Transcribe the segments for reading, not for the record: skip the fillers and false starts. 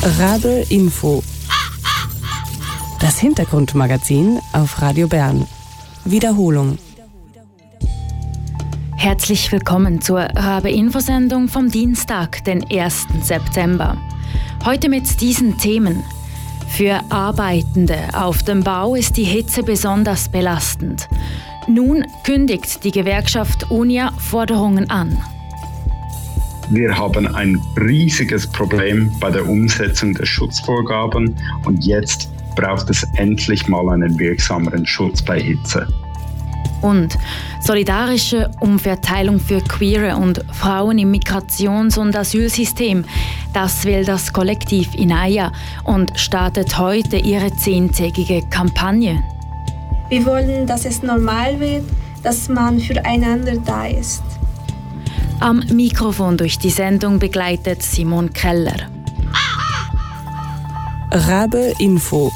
Rabe Info. Das Hintergrundmagazin auf Radio Bern. Wiederholung. Herzlich willkommen zur Rabe-Info-Sendung vom Dienstag, den 1. September. Heute mit diesen Themen. Für Arbeitende auf dem Bau ist die Hitze besonders belastend. Nun kündigt die Gewerkschaft UNIA Forderungen an. Wir haben ein riesiges Problem bei der Umsetzung der Schutzvorgaben und jetzt braucht es endlich mal einen wirksameren Schutz bei Hitze. Und solidarische Umverteilung für Queere und Frauen im Migrations- und Asylsystem. Das will das Kollektiv Inaya und startet heute ihre 10-tägige Kampagne. Wir wollen, dass es normal wird, dass man füreinander da ist. Am Mikrofon durch die Sendung begleitet Simon Keller. Rabe Info.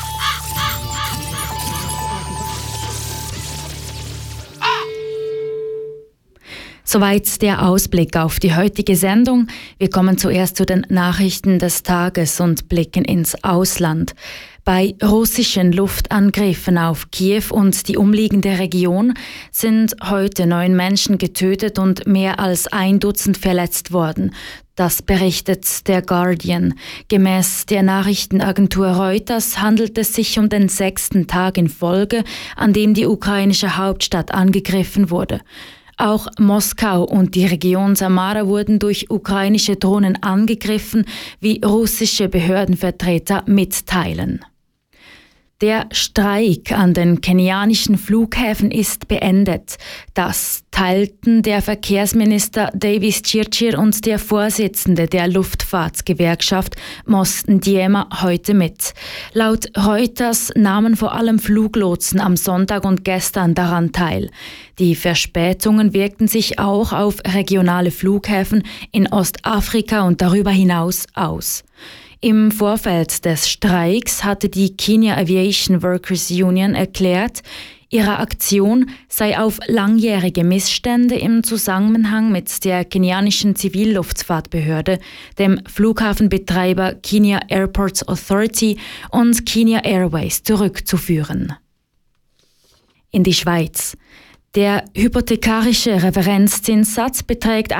Soweit der Ausblick auf die heutige Sendung. Wir kommen zuerst zu den Nachrichten des Tages und blicken ins Ausland. Bei russischen Luftangriffen auf Kiew und die umliegende Region sind heute 9 Menschen getötet und mehr als 1 Dutzend verletzt worden. Das berichtet der Guardian. Gemäß der Nachrichtenagentur Reuters handelt es sich um den 6. Tag in Folge, an dem die ukrainische Hauptstadt angegriffen wurde. Auch Moskau und die Region Samara wurden durch ukrainische Drohnen angegriffen, wie russische Behördenvertreter mitteilen. Der Streik an den kenianischen Flughäfen ist beendet. Das teilten der Verkehrsminister Davis Chirchir und der Vorsitzende der Luftfahrtgewerkschaft Mosten Diema heute mit. Laut Reuters nahmen vor allem Fluglotsen am Sonntag und gestern daran teil. Die Verspätungen wirkten sich auch auf regionale Flughäfen in Ostafrika und darüber hinaus aus. Im Vorfeld des Streiks hatte die Kenya Aviation Workers Union erklärt, ihre Aktion sei auf langjährige Missstände im Zusammenhang mit der kenianischen Zivilluftfahrtbehörde, dem Flughafenbetreiber Kenya Airports Authority und Kenya Airways zurückzuführen. In die Schweiz. Der hypothekarische Referenzzinssatz beträgt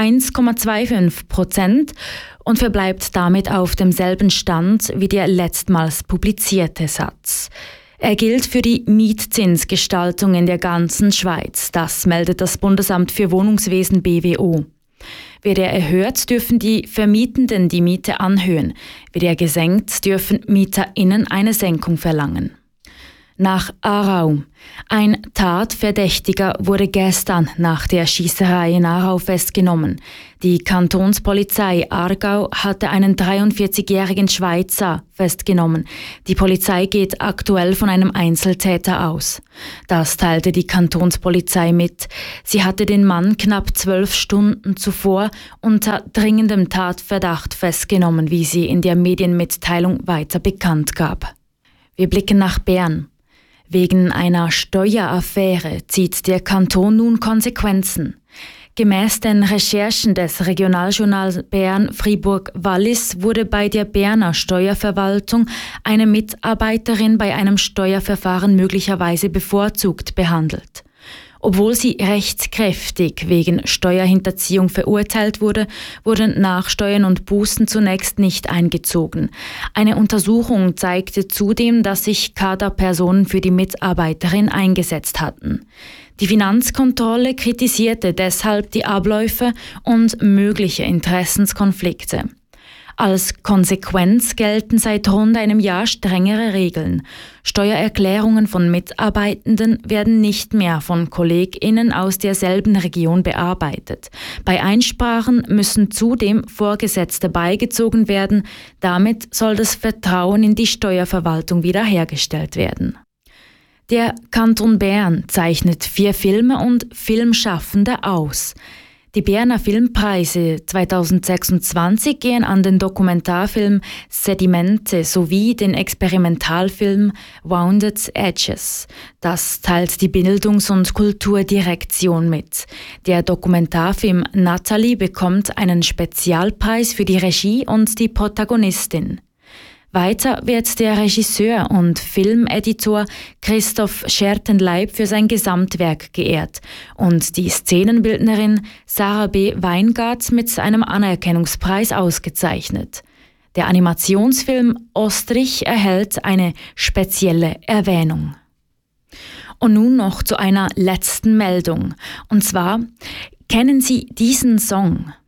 1,25% und verbleibt damit auf demselben Stand wie der letztmals publizierte Satz. Er gilt für die Mietzinsgestaltung in der ganzen Schweiz. Das meldet das Bundesamt für Wohnungswesen BWO. Wird er erhöht, dürfen die Vermietenden die Miete anhöhen. Wird er gesenkt, dürfen MieterInnen eine Senkung verlangen. Nach Aarau. Ein Tatverdächtiger wurde gestern nach der Schiesserei in Aarau festgenommen. Die Kantonspolizei Aargau hatte einen 43-jährigen Schweizer festgenommen. Die Polizei geht aktuell von einem Einzeltäter aus. Das teilte die Kantonspolizei mit. Sie hatte den Mann knapp 12 Stunden zuvor unter dringendem Tatverdacht festgenommen, wie sie in der Medienmitteilung weiter bekannt gab. Wir blicken nach Bern. Wegen einer Steueraffäre zieht der Kanton nun Konsequenzen. Gemäß den Recherchen des Regionaljournals Bern-Fribourg-Wallis wurde bei der Berner Steuerverwaltung eine Mitarbeiterin bei einem Steuerverfahren möglicherweise bevorzugt behandelt. Obwohl sie rechtskräftig wegen Steuerhinterziehung verurteilt wurde, wurden Nachsteuern und Bußen zunächst nicht eingezogen. Eine Untersuchung zeigte zudem, dass sich Kaderpersonen für die Mitarbeiterin eingesetzt hatten. Die Finanzkontrolle kritisierte deshalb die Abläufe und mögliche Interessenskonflikte. Als Konsequenz gelten seit rund einem Jahr strengere Regeln. Steuererklärungen von Mitarbeitenden werden nicht mehr von KollegInnen aus derselben Region bearbeitet. Bei Einsprachen müssen zudem Vorgesetzte beigezogen werden. Damit soll das Vertrauen in die Steuerverwaltung wiederhergestellt werden. Der Kanton Bern zeichnet 4 Filme und Filmschaffende aus. Die Berner Filmpreise 2026 gehen an den Dokumentarfilm Sedimente sowie den Experimentalfilm Wounded Edges. Das teilt die Bildungs- und Kulturdirektion mit. Der Dokumentarfilm Natalie bekommt einen Spezialpreis für die Regie und die Protagonistin. Weiter wird der Regisseur und Filmeditor Christoph Schertenleib für sein Gesamtwerk geehrt und die Szenenbildnerin Sarah B. Weingart mit einem Anerkennungspreis ausgezeichnet. Der Animationsfilm Ostrich erhält eine spezielle Erwähnung. Und nun noch zu einer letzten Meldung. Und zwar, kennen Sie diesen Song?